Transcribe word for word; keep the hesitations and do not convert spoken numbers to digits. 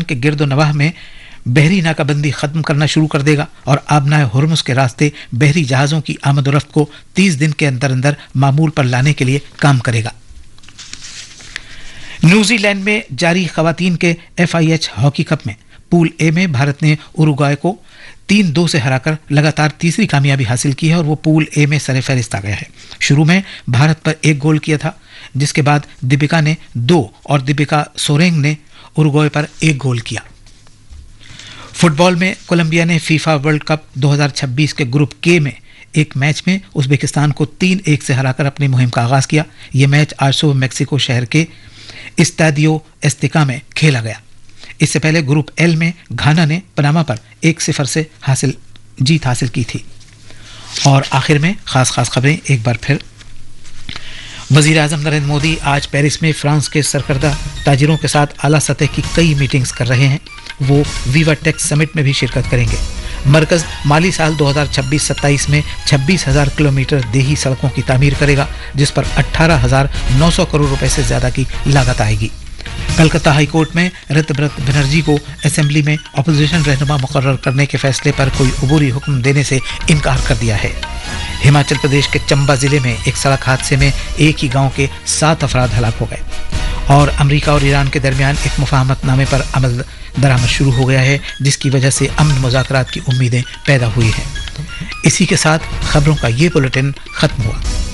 के गिर्दो नवाह में बहरी नाकाबंदी खत्म करना शुरू कर देगा और आबनाए हुर्मुज के रास्ते बहरी जहाजों की आमदोरफ्त को तीस दिन के अंदर अंदर मामूल पर लाने के लिए काम करेगा। न्यूजीलैंड में जारी खवातीन के F I H hockey cup में पूल ए में भारत ने उरुग्वे को तीन दो से हराकर लगातार तीसरी कामयाबी हासिल की है और वो पूल ए में सरफहरिस्त आ गया है। शुरू में भारत पर एक गोल किया था, जिसके बाद दीपिका ने दो और दीपिका सोरेंग ने उरुग्वे पर एक गोल किया। फुटबॉल में कोलंबिया ने फीफा वर्ल्ड कप दो हज़ार छब्बीस के ग्रुप के में एक मैच में उज्बेकिस्तान को तीन एक से हराकर अपनी मुहिम का आगाज किया। यह मैच आज सुबह मेक्सिको शहर के इस्तादियो एस्तिका में खेला गया। इससे पहले ग्रुप एल में घाना ने पनामा पर एक सिफर से हासिल जीत हासिल की थी। और आखिर में खास खास खबरें एक बार फिर। वजीर आजम नरेंद्र मोदी आज पेरिस में फ्रांस के सरकर्दा ताजिरों के साथ आला सतह की कई मीटिंग्स कर रहे हैं। वो वीवा टेक समिट में भी शिरकत करेंगे। मरकज माली साल दो हज़ार छब्बीस सत्ताईस में छब्बीस हज़ार किलोमीटर देही सड़कों की तामीर करेगा, जिस पर अठारह हज़ार नौ सौ करोड़ रुपए से ज्यादा की लागत आएगी। कलकत्ता हाईकोर्ट में ऋतव्रत बनर्जी को असेंबली में अपोजिशन रहनुमा मुकर्रर करने के फैसले पर कोई अबूरी हुक्म देने से इनकार कर दिया है। हिमाचल प्रदेश के चंबा जिले में एक सड़क हादसे में एक ही गांव के सात अफराद हलाक हो गए। और अमेरिका और ईरान के दरमियान एक मुफाहमतनामे पर अमल दरामद शुरू हो गया है, जिसकी वजह से अमन मुज़ाकरात की उम्मीदें पैदा हुई हैं। इसी के साथ खबरों का ये बुलेटिन खत्म हुआ।